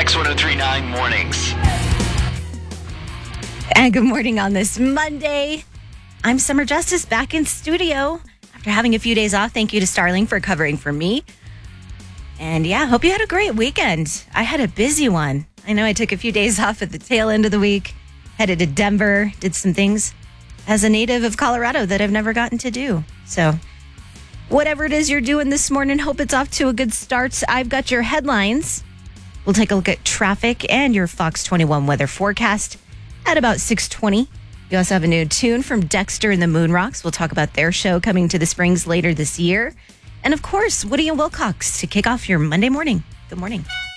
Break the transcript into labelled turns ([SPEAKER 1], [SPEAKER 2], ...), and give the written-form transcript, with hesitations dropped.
[SPEAKER 1] X1039 Mornings.
[SPEAKER 2] And good morning on this Monday. I'm Summer Justice back in studio after having a few days off. Thank you to Starling for covering for me. And yeah, hope you had a great weekend. I had a busy one. I know I took a few days off at the tail end of the week, headed to Denver, did some things as a native of Colorado that I've never gotten to do. So whatever it is you're doing this morning, hope it's off to a good start. I've got your headlines. We'll take a look at traffic and your Fox 21 weather forecast at about 6:20. You also have a new tune from Dexter and the Moonrocks. We'll talk about their show coming to the Springs later this year. And of course, Woody and Wilcox to kick off your Monday morning. Good morning.